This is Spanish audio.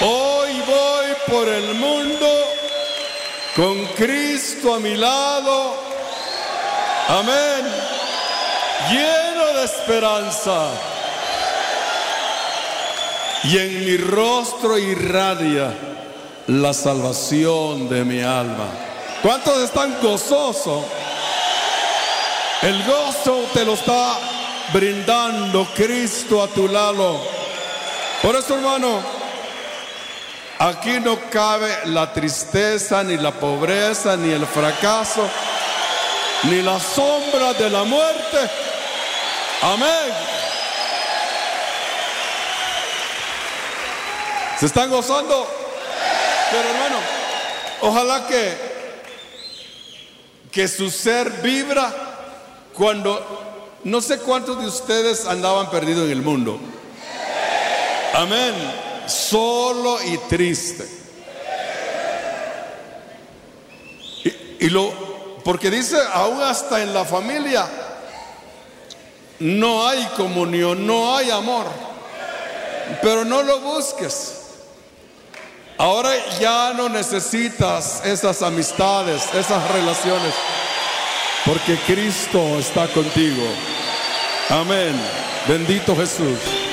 Hoy voy por el mundo con Cristo a mi lado. Amén. Lleno de esperanza. Y en mi rostro irradia la salvación de mi alma. ¿Cuántos están gozosos? El gozo te lo está brindando Cristo a tu lado. Por eso, hermano, aquí no cabe la tristeza, ni la pobreza, ni el fracaso, ni la sombra de la muerte. Amén. ¿Se están gozando? Pero hermano, ojalá que su ser vibra cuando, no sé cuántos de ustedes andaban perdidos en el mundo. Amén. Solo y triste. Porque dice, aún hasta en la familia no hay comunión, no hay amor. Pero no lo busques. Ahora ya no necesitas esas amistades, esas relaciones, porque Cristo está contigo. Amén. Bendito Jesús.